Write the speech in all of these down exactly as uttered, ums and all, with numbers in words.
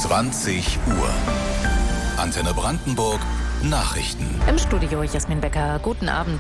zwanzig Uhr. Antenne Brandenburg, Nachrichten. Im Studio Jasmin Becker, guten Abend.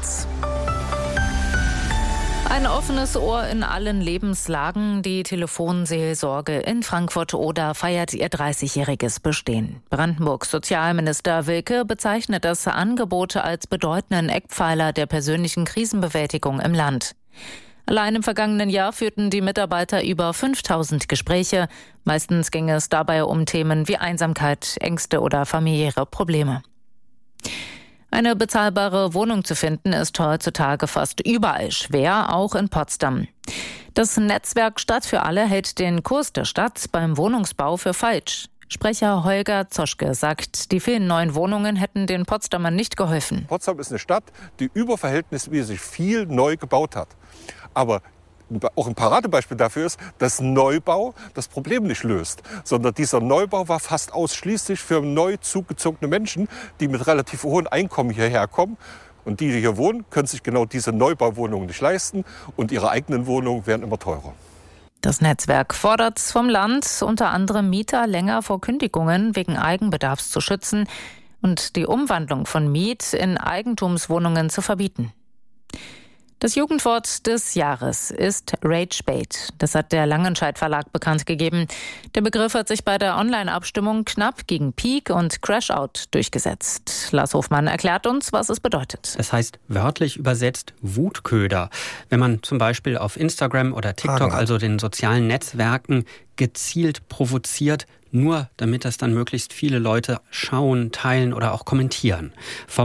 Ein offenes Ohr in allen Lebenslagen. Die Telefonseelsorge in Frankfurt-Oder feiert ihr dreißigjähriges Bestehen. Brandenburgs Sozialminister Wilke bezeichnet das Angebot als bedeutenden Eckpfeiler der persönlichen Krisenbewältigung im Land. Allein im vergangenen Jahr führten die Mitarbeiter über fünftausend Gespräche. Meistens ging es dabei um Themen wie Einsamkeit, Ängste oder familiäre Probleme. Eine bezahlbare Wohnung zu finden, ist heutzutage fast überall schwer, auch in Potsdam. Das Netzwerk Stadt für alle hält den Kurs der Stadt beim Wohnungsbau für falsch. Sprecher Holger Zoschke sagt, die vielen neuen Wohnungen hätten den Potsdamern nicht geholfen. Potsdam ist eine Stadt, die überverhältnismäßig viel neu gebaut hat. Aber auch ein Paradebeispiel dafür ist, dass Neubau das Problem nicht löst, sondern dieser Neubau war fast ausschließlich für neu zugezogene Menschen, die mit relativ hohen Einkommen hierher kommen. Und die, die hier wohnen, können sich genau diese Neubauwohnungen nicht leisten und ihre eigenen Wohnungen werden immer teurer. Das Netzwerk fordert vom Land, unter anderem Mieter länger vor Kündigungen wegen Eigenbedarfs zu schützen und die Umwandlung von Miet- in Eigentumswohnungen zu verbieten. Das Jugendwort des Jahres ist Ragebait. Das hat der Langenscheidt Verlag bekannt gegeben. Der Begriff hat sich bei der Online-Abstimmung knapp gegen Peak und Crashout durchgesetzt. Lars Hofmann erklärt uns, was es bedeutet. Das heißt wörtlich übersetzt Wutköder. Wenn man zum Beispiel auf Instagram oder TikTok, also den sozialen Netzwerken, gezielt provoziert, nur damit das dann möglichst viele Leute schauen, teilen oder auch kommentieren. Vom